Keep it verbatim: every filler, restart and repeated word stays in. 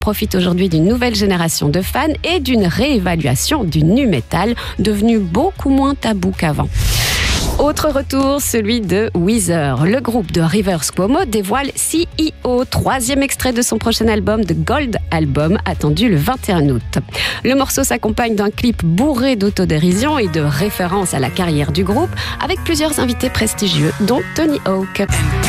profite aujourd'hui d'une nouvelle génération de fans et d'une réévaluation du nu metal, devenu beaucoup moins tabou qu'avant. Autre retour, celui de Weezer. Le groupe de Rivers Cuomo dévoile C E O, troisième extrait de son prochain album, The Gold Album, attendu le vingt et un août. Le morceau s'accompagne d'un clip bourré d'autodérision et de références à la carrière du groupe, avec plusieurs invités prestigieux, dont Tony Hawk.